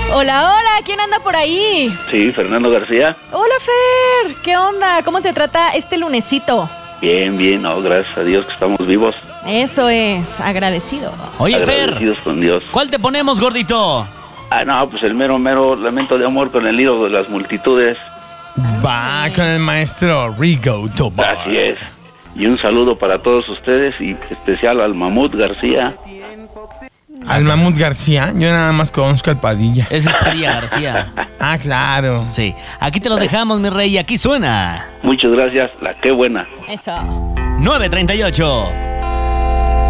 Hola, hola, ¿quién anda por ahí? Sí, Fernando García. Hola, Fer, ¿qué onda? ¿Cómo te trata este lunesito? Bien, bien, no, gracias a Dios que estamos vivos. Eso es, agradecido. Oye, Agradecidos Fer, con Dios. ¿cuál te ponemos, gordito? No, pues el mero, mero lamento de amor con el lío de las multitudes. Va con el maestro Rigo Tobar. Así es. Y un saludo para todos ustedes y especial al Mamut García. Al Mamut García, yo nada más conozco al Padilla. Ese es Padilla García. Ah, claro. Sí, aquí te lo dejamos, mi rey, y aquí suena Muchas gracias, la qué buena. Eso. 9:38.